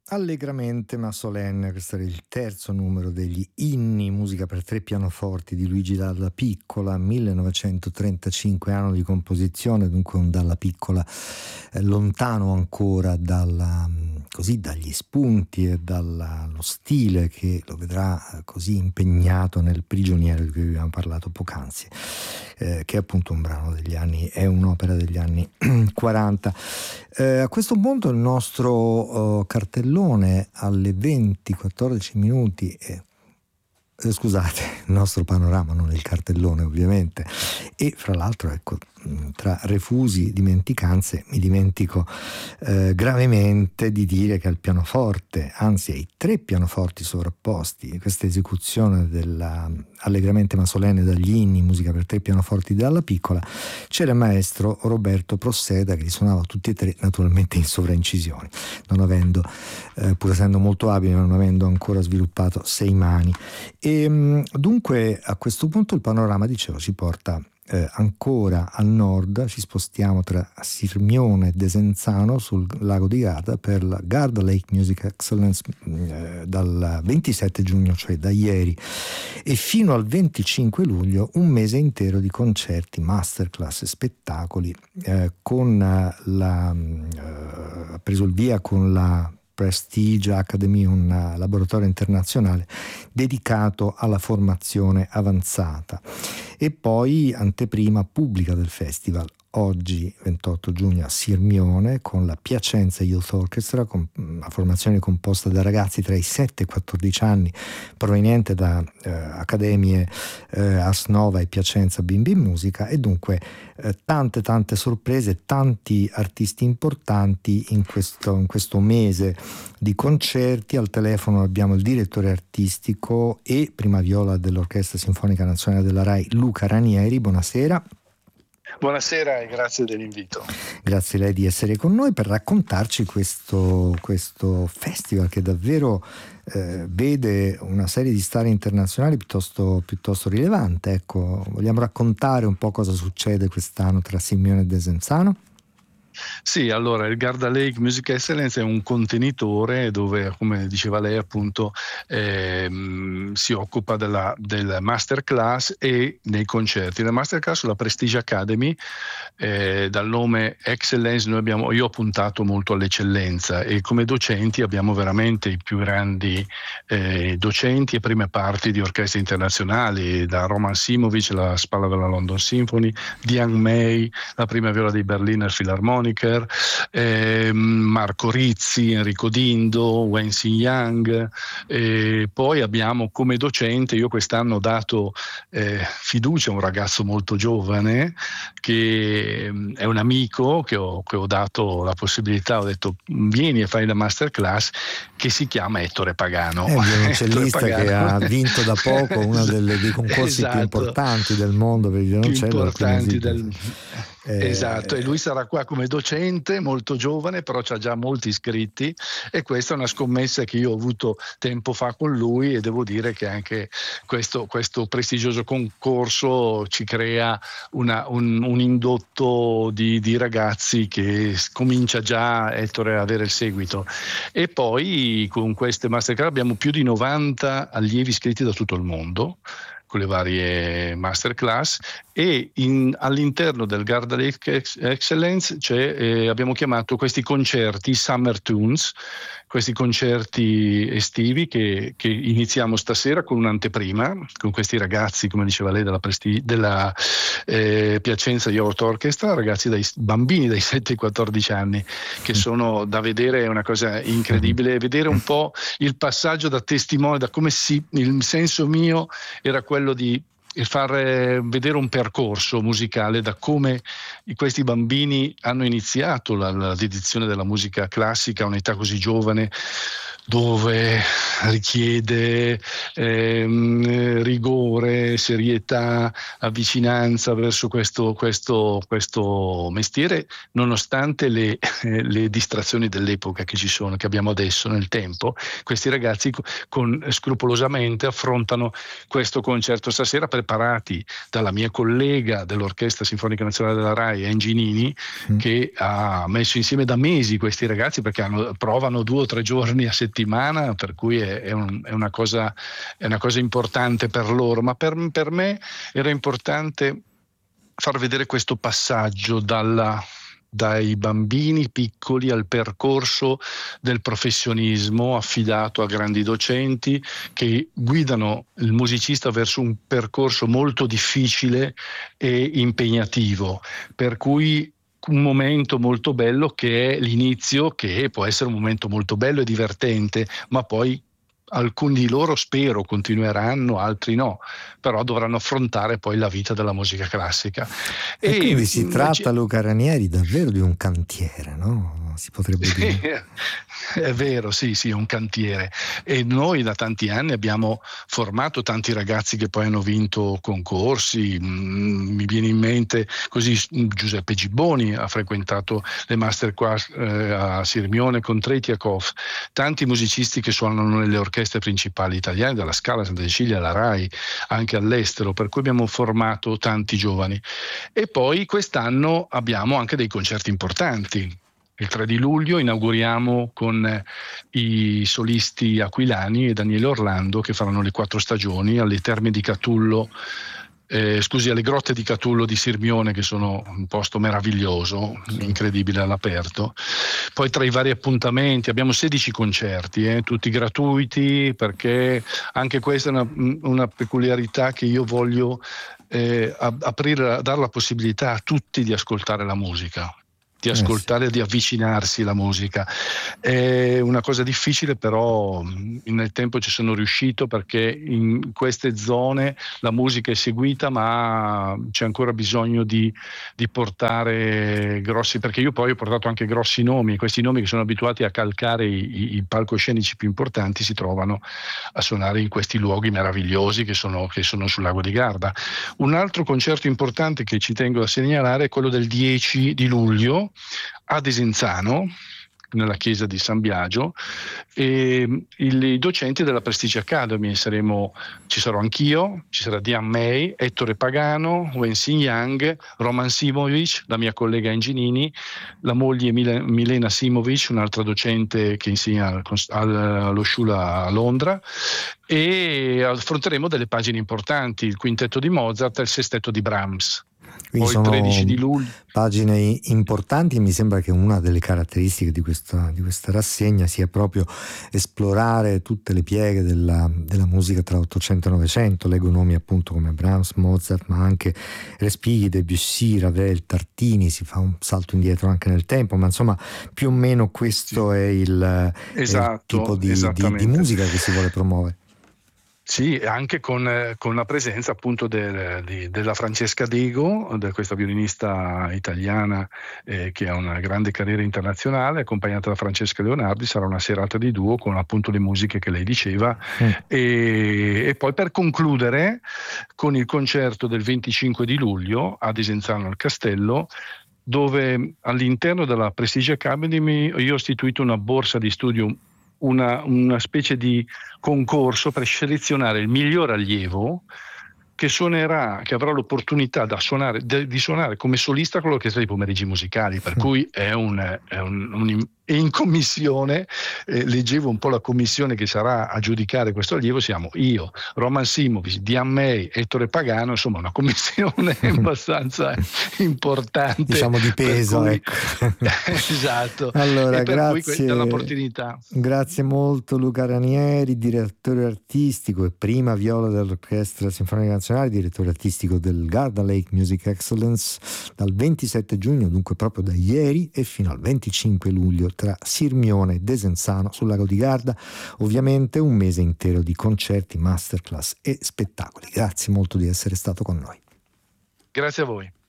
Allegramente ma solenne, questo era il terzo numero degli inni, musica per tre pianoforti di Luigi Dalla Piccola, 1935 anno di composizione, dunque un Dalla Piccola lontano ancora dagli spunti e dallo stile che lo vedrà così impegnato nel Prigioniero di cui abbiamo parlato poc'anzi, che è appunto un brano degli anni, è un'opera degli anni 40. A questo punto il nostro cartellone alle 20:14 minuti scusate, il nostro panorama, non il cartellone ovviamente, e fra l'altro ecco, tra refusi, dimenticanze, mi dimentico gravemente di dire che al pianoforte, anzi ai tre pianoforti sovrapposti, questa esecuzione della Allegramente ma solenne dagli inni, musica per tre pianoforti Dalla Piccola, c'era il maestro Roberto Prosseda che li suonava tutti e tre naturalmente in sovraincisioni, non avendo, pur essendo molto abile, non avendo ancora sviluppato 6 mani. E dunque a questo punto il panorama, dicevo, ci porta ancora a nord, ci spostiamo tra Sirmione e Desenzano sul lago di Garda per la Garda Lake Music Excellence dal 27 giugno, cioè da ieri, e fino al 25 luglio un mese intero di concerti, masterclass e spettacoli ha preso il via con la Prestige Academy, un laboratorio internazionale dedicato alla formazione avanzata. E poi anteprima pubblica del festival, oggi 28 giugno a Sirmione, con la Piacenza Youth Orchestra, con una formazione composta da ragazzi tra i 7 e i 14 anni, proveniente da accademie Ars Nova e Piacenza Bimbi Musica, e dunque tante sorprese, tanti artisti importanti in questo mese di concerti. Al telefono abbiamo il direttore artistico e prima viola dell'Orchestra Sinfonica Nazionale della RAI, Luca Ranieri. Buonasera. Buonasera e grazie dell'invito. Grazie a lei di essere con noi per raccontarci questo festival che davvero vede una serie di star internazionali piuttosto rilevante. Ecco, vogliamo raccontare un po' cosa succede quest'anno tra Sirmione e Desenzano? Sì, allora il Garda Lake Music Excellence è un contenitore dove, come diceva lei appunto, si occupa del masterclass e dei concerti. La masterclass sulla Prestige Academy, dal nome Excellence io ho puntato molto all'eccellenza, e come docenti abbiamo veramente i più grandi docenti e prime parti di orchestre internazionali, da Roman Simovic, la spalla della London Symphony, Diane May, la prima viola dei Berliner Philharmoniker, Marco Rizzi, Enrico Dindo, Wenxin Yang. Poi abbiamo come docente, io quest'anno ho dato fiducia a un ragazzo molto giovane che è un amico che ho dato la possibilità, ho detto vieni e fai la masterclass, che si chiama Ettore Pagano. È un violoncellista che ha vinto da poco uno dei concorsi più importanti del mondo per il violoncello. Esatto, e lui sarà qua come docente, molto giovane, però c'ha già molti iscritti, e questa è una scommessa che io ho avuto tempo fa con lui, e devo dire che anche questo prestigioso concorso ci crea un indotto di ragazzi che comincia già Ettore a avere il seguito. E poi con queste masterclass abbiamo più di 90 allievi iscritti da tutto il mondo con le varie masterclass, e all'interno del Garda Lake Excellence abbiamo chiamato questi concerti Summer Tunes, questi concerti estivi che iniziamo stasera con un'anteprima con questi ragazzi, come diceva lei, della Piacenza Youth Orchestra, ragazzi bambini dai 7 ai 14 anni, che sono da vedere, è una cosa incredibile, vedere un po' il passaggio da testimone, da come il senso mio era quello di far vedere un percorso musicale, da come questi bambini hanno iniziato la dedizione della musica classica a un'età così giovane, dove richiede rigore, serietà, avvicinanza verso questo mestiere, nonostante le distrazioni dell'epoca che ci sono, che abbiamo adesso nel tempo. Questi ragazzi scrupolosamente affrontano questo concerto stasera per preparati dalla mia collega dell'Orchestra Sinfonica Nazionale della RAI, Angie Nini, che ha messo insieme da mesi questi ragazzi, perché provano 2 o 3 giorni a settimana, per cui è una cosa importante per loro, ma per me era importante far vedere questo passaggio dai bambini piccoli al percorso del professionismo affidato a grandi docenti che guidano il musicista verso un percorso molto difficile e impegnativo, per cui un momento molto bello che è l'inizio, che può essere un momento molto bello e divertente, ma poi alcuni di loro spero continueranno, altri no, però dovranno affrontare poi la vita della musica classica. E quindi si tratta, Luca Ranieri, davvero di un cantiere, no? Si potrebbe dire. È vero, sì, è un cantiere, e noi da tanti anni abbiamo formato tanti ragazzi che poi hanno vinto concorsi. Mi viene in mente così Giuseppe Gibboni ha frequentato le masterclass a Sirmione con Tretiakov, tanti musicisti che suonano nelle orchestre principali italiane, dalla Scala, Santa Cecilia, alla RAI, anche all'estero, per cui abbiamo formato tanti giovani. E poi quest'anno abbiamo anche dei concerti importanti. Il 3 di luglio inauguriamo con i solisti aquilani e Daniele Orlando, che faranno le 4 stagioni alle Terme di Catullo, alle Grotte di Catullo di Sirmione, che sono un posto meraviglioso, incredibile all'aperto. Poi tra i vari appuntamenti abbiamo 16 concerti, tutti gratuiti, perché anche questa è una peculiarità che io voglio aprire, dare la possibilità a tutti di ascoltare la musica, di ascoltare e di avvicinarsi alla musica. È una cosa difficile, però nel tempo ci sono riuscito, perché in queste zone la musica è seguita, ma c'è ancora bisogno di portare grossi, perché io poi ho portato anche grossi nomi, questi nomi che sono abituati a calcare i palcoscenici più importanti si trovano a suonare in questi luoghi meravigliosi che sono sul lago di Garda. Un altro concerto importante che ci tengo a segnalare è quello del 10 di luglio a Desenzano, nella chiesa di San Biagio, e i docenti della Prestige Academy ci sarò anch'io, ci sarà Diane May, Ettore Pagano, Wenxin Yang, Roman Simovic, la mia collega Inginini, la moglie Milena Simovic, un'altra docente che insegna allo Shula a Londra, e affronteremo delle pagine importanti, il quintetto di Mozart e il sestetto di Brahms. Quindi Poi sono 13 di luglio. Pagine importanti, e mi sembra che una delle caratteristiche di questa rassegna sia proprio esplorare tutte le pieghe della musica tra 800 e 900. Leggo nomi appunto come Brahms, Mozart, ma anche Respighi, Debussy, Ravel, Tartini. Si fa un salto indietro anche nel tempo, ma insomma più o meno questo è il tipo di musica che si vuole promuovere. Sì, anche con la presenza appunto della Francesca Dego, questa violinista italiana che ha una grande carriera internazionale, accompagnata da Francesca Leonardi. Sarà una serata di duo con appunto le musiche che lei diceva, e poi per concludere con il concerto del 25 di luglio a Desenzano al Castello, dove all'interno della Prestige Academy io ho istituito una borsa di studio, una specie di concorso per selezionare il miglior allievo che avrà l'opportunità di suonare come solista con l'orchestra dei pomeriggi musicali, per cui è in commissione, leggevo un po' la commissione che sarà a giudicare questo allievo, siamo io, Roman Simovic, Diane May, Ettore Pagano, insomma una commissione abbastanza importante, diciamo di peso, ecco. Esatto. Allora, e per grazie, cui dell'opportunità. Grazie molto Luca Ranieri, direttore artistico e prima viola dell'Orchestra Sinfonica Nazionale, direttore artistico del Garda Lake Music Excellence, dal 27 giugno, dunque proprio da ieri, e fino al 25 luglio tra Sirmione e Desenzano sul lago di Garda. Ovviamente un mese intero di concerti, masterclass e spettacoli. Grazie molto di essere stato con noi. Grazie a voi.